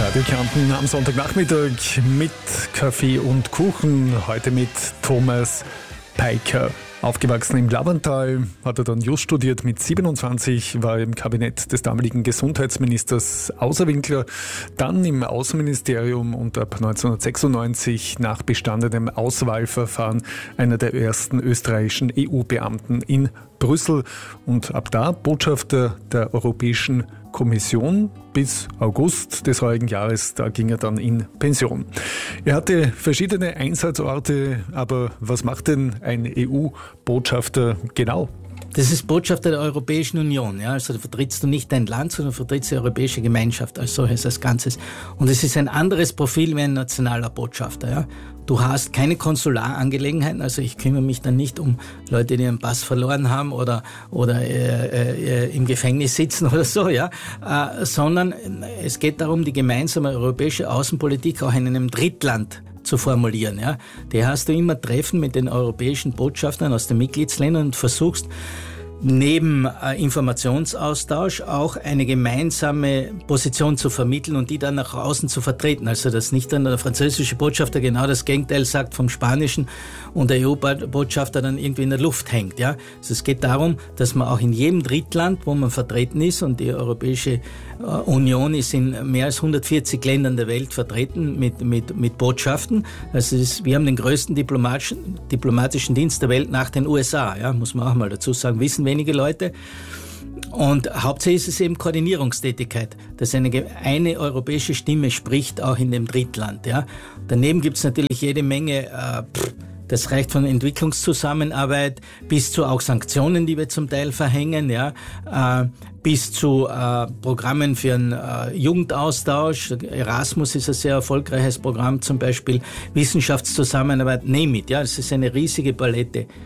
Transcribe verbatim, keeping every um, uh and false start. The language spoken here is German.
Radio Kärnten am Sonntagnachmittag mit Kaffee und Kuchen. Heute mit Thomas Peiker. Aufgewachsen im Laverntal, hat er dann Jus studiert mit siebenundzwanzig, war im Kabinett des damaligen Gesundheitsministers Außerwinkler, dann im Außenministerium und ab neunzehnhundertsechsundneunzig nach bestandenem Auswahlverfahren einer der ersten österreichischen E U-Beamten in Brüssel und ab da Botschafter der Europäischen Kommission bis August des heurigen Jahres, da ging er dann in Pension. Er hatte verschiedene Einsatzorte, aber was macht denn ein E U-Botschafter genau? Das ist Botschafter der Europäischen Union. Ja? Also da vertrittst du nicht dein Land, sondern vertrittst die Europäische Gemeinschaft als solches, als Ganzes. Und es ist ein anderes Profil wie ein nationaler Botschafter. Ja? Du hast keine Konsularangelegeinheiten, also ich kümmere mich dann nicht um Leute, die ihren Pass verloren haben oder, oder äh, äh, im Gefängnis sitzen oder so, ja, äh, sondern es geht darum, die gemeinsame europäische Außenpolitik auch in einem Drittland zu formulieren. Ja. Da hast du immer Treffen mit den europäischen Botschaftern aus den Mitgliedsländern und versuchst, neben äh, Informationsaustausch auch eine gemeinsame Position zu vermitteln und die dann nach außen zu vertreten. Also dass nicht dann der französische Botschafter genau das Gegenteil sagt vom spanischen und der E U-Botschafter dann irgendwie in der Luft hängt. Ja? Also es geht darum, dass man auch in jedem Drittland, wo man vertreten ist, und die Europäische äh, Union ist in mehr als hundertvierzig Ländern der Welt vertreten mit, mit, mit Botschaften. Also es ist, wir haben den größten diplomatischen, diplomatischen Dienst der Welt nach den U S A, ja? Muss man auch mal dazu sagen, wissen wenige Leute. Und hauptsächlich ist es eben Koordinierungstätigkeit, dass eine, eine europäische Stimme spricht, auch in dem Drittland. Ja. Daneben gibt es natürlich jede Menge, äh, pff, das reicht von Entwicklungszusammenarbeit bis zu auch Sanktionen, die wir zum Teil verhängen, ja, äh, bis zu äh, Programmen für einen äh, Jugendaustausch. Erasmus ist ein sehr erfolgreiches Programm, zum Beispiel Wissenschaftszusammenarbeit, name it. Ja, das ist eine riesige Palette